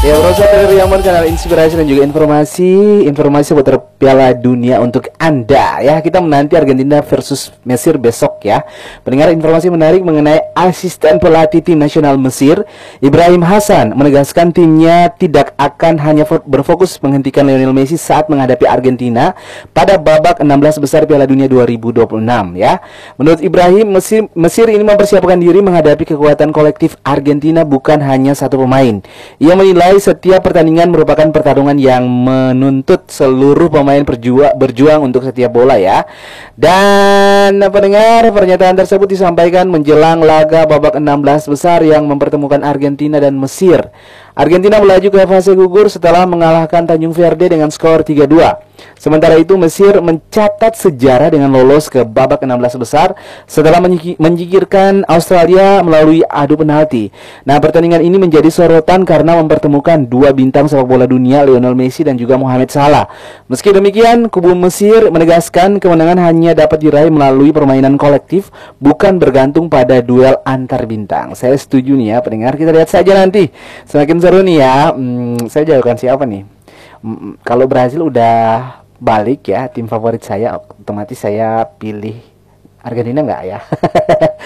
Ya, berusaha dari Yaman, kanal inspirasi dan juga informasi seputar Piala Dunia untuk Anda ya. Kita menanti Argentina versus Mesir besok ya. Mendengar informasi menarik mengenai asisten pelatih tim nasional Mesir, Ibrahim Hassan, menegaskan timnya tidak akan hanya berfokus menghentikan Lionel Messi saat menghadapi Argentina pada babak 16 besar Piala Dunia 2026 ya. Menurut Ibrahim, Mesir ini mempersiapkan diri menghadapi kekuatan kolektif Argentina, bukan hanya satu pemain. Ia menilai setiap pertandingan merupakan pertarungan yang menuntut seluruh pemain berjuang untuk setiap bola ya. Dan pendengar, pernyataan tersebut disampaikan menjelang laga babak 16 besar yang mempertemukan Argentina dan Mesir. Argentina melaju ke fase gugur setelah mengalahkan Tanjung Verde dengan skor 3-2. Sementara itu Mesir mencatat sejarah dengan lolos ke babak 16 besar setelah menyingkirkan Australia melalui adu penalti. Nah, pertandingan ini menjadi sorotan karena mempertemukan dua bintang sepak bola dunia, Lionel Messi dan juga Mohamed Salah. Meski demikian, kubu Mesir menegaskan kemenangan hanya dapat diraih melalui permainan kolektif, bukan bergantung pada duel antar bintang. Saya setuju nih ya pendengar, kita lihat saja nanti. Semakin seru nih ya. Saya jagokan siapa nih? Kalau Brazil udah balik ya, tim favorit saya, otomatis saya pilih Argentina nggak ya?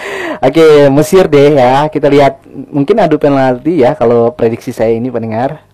Oke, Mesir deh ya. Kita lihat, mungkin adu penalti ya kalau prediksi saya ini pendengar.